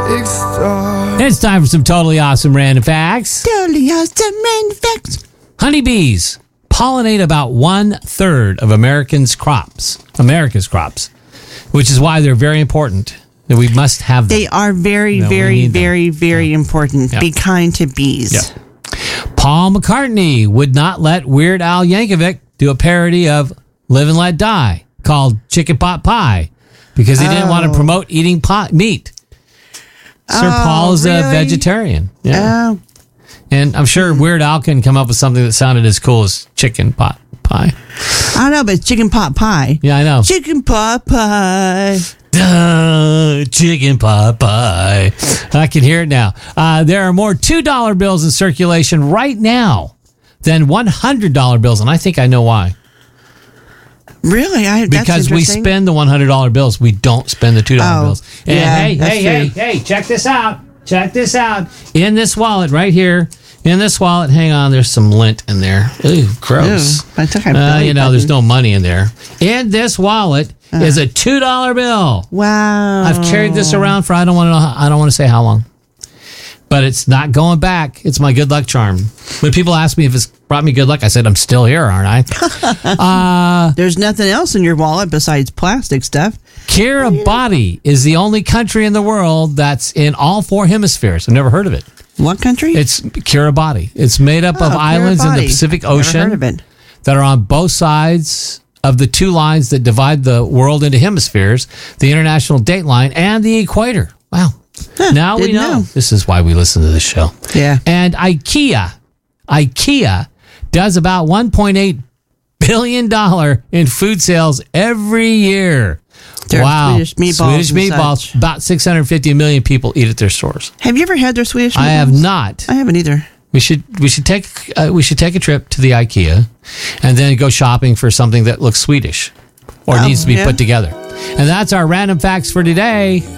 It's time for some totally awesome random facts. Totally awesome random facts. Honeybees pollinate about 1/3 of America's crops, which is why they're very important. That we must have them. They are very, very important. Yeah. Be kind to bees. Yeah. Paul McCartney would not let Weird Al Yankovic do a parody of Live and Let Die called Chicken Pot Pie because he didn't want to promote eating meat. Sir Paul is a vegetarian. Yeah. And I'm sure Weird Al can come up with something that sounded as cool as chicken pot pie. I don't know, but it's chicken pot pie. Yeah, I know. Chicken pot pie. Duh, chicken pot pie. I can hear it now. There are more $2 bills in circulation right now than $100 bills, and I think I know why. Really? Because we spend the $100 bills. We don't spend the $2 bills. And hey, check this out. Check this out. In this wallet right here, hang on, there's some lint in there. Ooh, gross. I took there's no money in there. In this wallet is a $2 bill. Wow. I've carried this around for I don't want to say how long. But it's not going back. It's my good luck charm. When people ask me if it's brought me good luck, I said, I'm still here, aren't I? There's nothing else in your wallet besides plastic stuff. Kiribati is the only country in the world that's in all 4 hemispheres. I've never heard of it. What country? It's Kiribati. It's made up of islands in the Pacific Ocean never heard of it. That are on both sides of the 2 lines that divide the world into hemispheres, the international date line and the equator. Wow. Huh, now we know. This is why we listen to this show. Yeah. And IKEA does about $1.8 billion in food sales every year. Wow. Swedish meatballs. About 650 million people eat at their stores. Have you ever had their Swedish meatballs? I have not. I haven't either. We should take a trip to the IKEA and then go shopping for something that looks Swedish or needs to be put together. And that's our random facts for today.